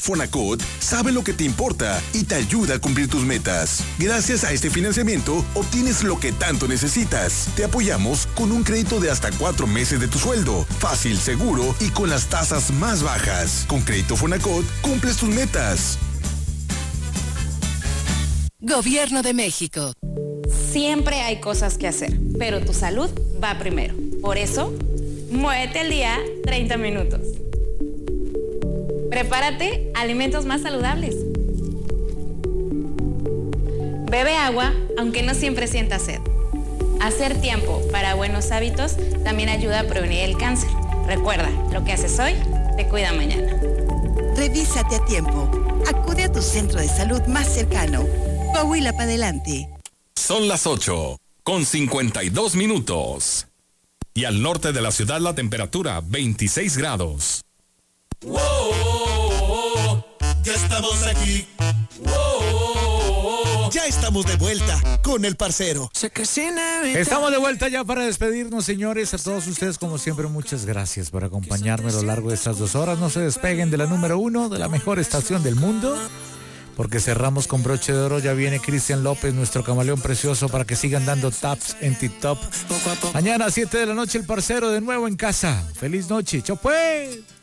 Fonacot sabe lo que te importa y te ayuda a cumplir tus metas. Gracias a este financiamiento, obtienes lo que tanto necesitas. Te apoyamos con un crédito de hasta 4 meses de tu sueldo. Fácil, seguro y con las tasas más bajas. Con Crédito Fonacot, cumples tus metas. Gobierno de México. Siempre hay cosas que hacer, pero tu salud va primero. Por eso, muévete al día 30 minutos. Prepárate alimentos más saludables. Bebe agua, aunque no siempre sientas sed. Hacer tiempo para buenos hábitos también ayuda a prevenir el cáncer. Recuerda, lo que haces hoy te cuida mañana. Revísate a tiempo. Acude a tu centro de salud más cercano. Coahuila para adelante. Son las 8:52. Y al norte de la ciudad la temperatura 26 grados. ¡Wow! Ya estamos aquí. ¡Wow! Ya estamos de vuelta con el parcero. Estamos de vuelta ya para despedirnos, señores. A todos ustedes, como siempre, muchas gracias por acompañarme a lo largo de estas 2 horas. No se despeguen de la número 1, de la mejor estación del mundo, porque cerramos con broche de oro. Ya viene Cristian López, nuestro camaleón precioso, para que sigan dando taps en TikTok. Mañana a 7 de la noche el parcero de nuevo en casa. Feliz noche. ¡Chau pues!